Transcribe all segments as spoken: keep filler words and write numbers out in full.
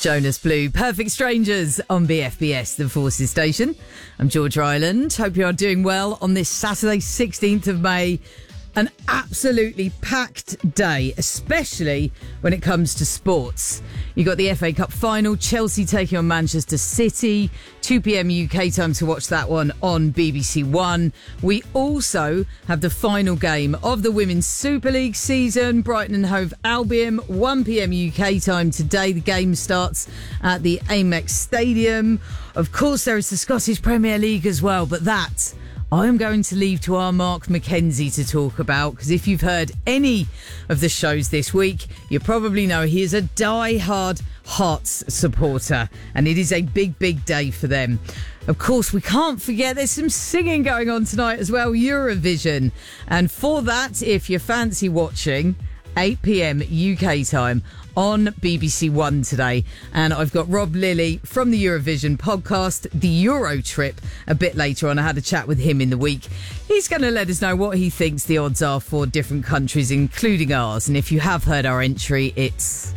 Jonas Blue, Perfect Strangers on B F B S, the Forces Station. I'm George Ryland. Hope you are doing well on this Saturday, sixteenth of May. An absolutely packed day, especially when it comes to sports. You got the F A Cup final, Chelsea taking on Manchester City, two p.m. U K time to watch that one on B B C One. We also have the final game of the Women's Super League season, Brighton and Hove Albion, one p.m. U K time today. The game starts at the Amex Stadium. Of course, there is the Scottish Premier League as well, but that I am going to leave to our Mark Mackenzie to talk about, because if you've heard any of the shows this week, you probably know he is a die-hard Hearts supporter, and it is a big, big day for them. Of course, we can't forget there's some singing going on tonight as well, Eurovision. And for that, if you fancy watching, eight p.m. U K time on B B C One today. And I've got Rob Lilly from the Eurovision podcast, The Euro Trip, a bit later on. I had a chat with him in the week. He's going to let us know what he thinks the odds are for different countries, including ours. And if you have heard our entry, it's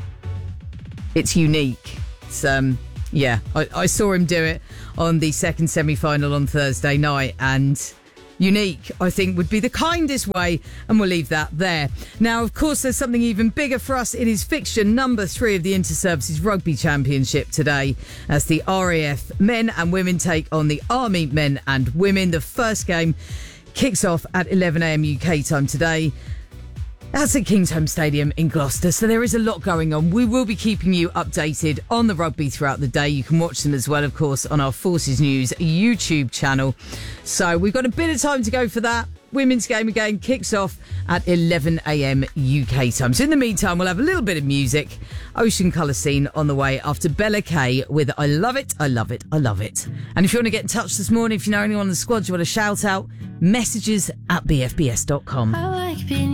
it's unique. It's, um, yeah, I, I saw him do it on the second semi-final on Thursday night, and unique, I think, would be the kindest way, and we'll leave that there. Now, of course, there's something even bigger for us. It is fixture number three of the Inter-Services Rugby Championship today, as the R A F men and women take on the Army men and women. The first game kicks off at eleven a.m. U K time today. That's at Kingsholm Stadium in Gloucester, so there is a lot going on. We will be keeping you updated on the rugby throughout the day. You can watch them as well, of course, on our Forces News YouTube channel. So we've got a bit of time to go for that. Women's game again kicks off at eleven a.m. U K time. So in the meantime, we'll have a little bit of music. Ocean Colour Scene on the way after Bella Kay with I Love It, I Love It, I Love It. And if you want to get in touch this morning, if you know anyone on the squad you want to shout out, messages at b f b s dot com. I like being